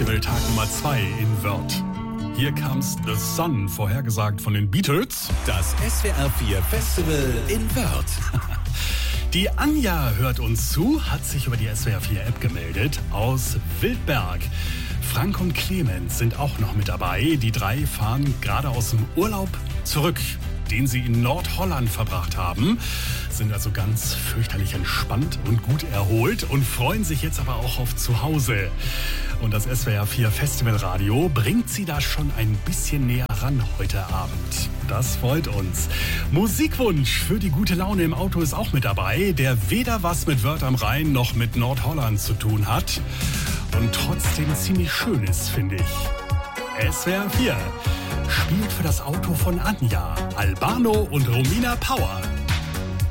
Festivaltag Nummer 2 in Wörth. Here Comes the Sun, vorhergesagt von den Beatles. Das SWR 4 Festival in Wörth. Die Anja hört uns zu, hat sich über die SWR 4 App gemeldet aus Wildberg. Frank und Clemens sind auch noch mit dabei. Die drei fahren gerade aus dem Urlaub zurück, den sie in Nordholland verbracht haben, sind also ganz fürchterlich entspannt und gut erholt und freuen sich jetzt aber auch auf zu Hause. Und das SWR 4 Festivalradio bringt sie da schon ein bisschen näher ran heute Abend. Das freut uns. Musikwunsch für die gute Laune im Auto ist auch mit dabei, der weder was mit Wörth am Rhein noch mit Nordholland zu tun hat und trotzdem ziemlich schön ist, finde ich. SWR 4 spielt für das Auto von Anja, Albano und Romina Power.